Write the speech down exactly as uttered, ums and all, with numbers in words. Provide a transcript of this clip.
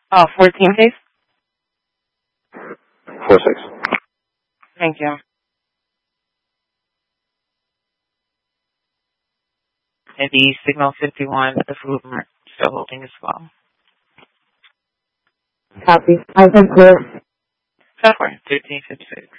Uh, fourteen, please. Four six. Thank you. And the signal fifty-one, the food mart still holding as well. Copy. I've been clear. Software, fifteen fifty-six.